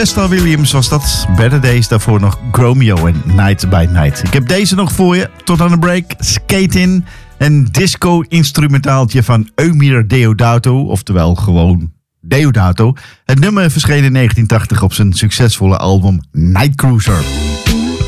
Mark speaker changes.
Speaker 1: Vesta Williams was dat. Better Days, daarvoor nog Gromeo en Night by Night. Ik heb deze nog voor je. Tot aan de break. Skate In. Een disco-instrumentaaltje van Eumir Deodato. Oftewel gewoon Deodato. Het nummer verscheen in 1980 op zijn succesvolle album Night Cruiser.